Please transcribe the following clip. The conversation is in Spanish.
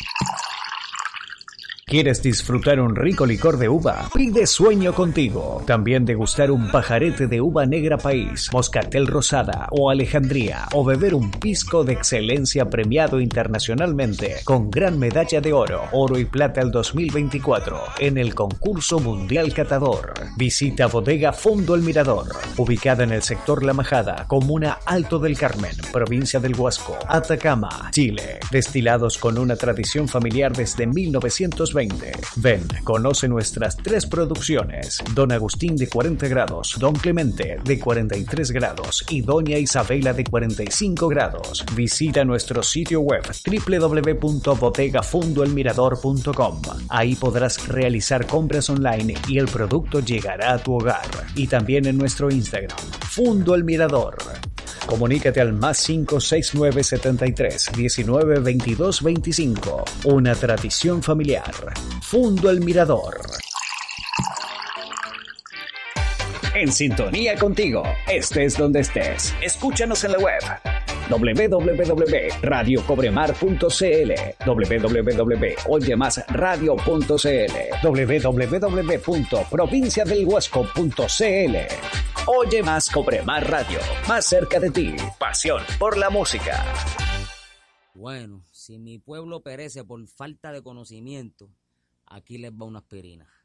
¿Quieres disfrutar un rico licor de uva? Pide Sueño Contigo. También degustar un pajarete de uva negra país, moscatel rosada o alejandría, o beber un pisco de excelencia premiado internacionalmente con gran medalla de oro y plata el 2024 en el concurso mundial catador. Visita Bodega Fondo El Mirador, ubicada en el sector La Majada, comuna Alto del Carmen, provincia del Huasco, Atacama, Chile. Destilados con una tradición familiar desde 1920. Ven, conoce nuestras 3 producciones: Don Agustín de 40 grados, Don Clemente de 43 grados y Doña Isabela de 45 grados. Visita nuestro sitio web www.bodegafondoelmirador.com. Ahí podrás realizar compras online y el producto llegará a tu hogar. Y también en nuestro Instagram, Fundo El Mirador. Comunícate al +569 73 19 22 25. Una tradición familiar. Fundo El Mirador. En sintonía contigo, estés donde estés. Escúchanos en la web www.radiocobremar.cl, www.oyemasradio.cl, www.provinciadelhuasco.cl. Oye Más Cobremar Radio, más cerca de ti. Pasión por la música. Bueno, si mi pueblo perece por falta de conocimiento, aquí les va una aspirina.